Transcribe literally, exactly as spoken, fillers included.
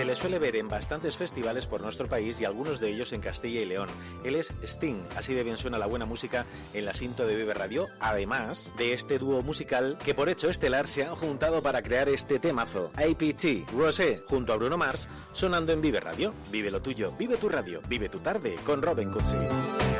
le suele ver en bastantes festivales por nuestro país y algunos de ellos en Castilla y León. Él es Sting, así de bien suena la buena música en la Sinto de Vive Radio, además de este dúo musical que por hecho estelar se han juntado para crear este temazo. A P T, Rosé, junto a Bruno Mars, sonando en Vive Radio. Vive lo tuyo, vive tu radio, vive tu tarde con Robin Cutsi.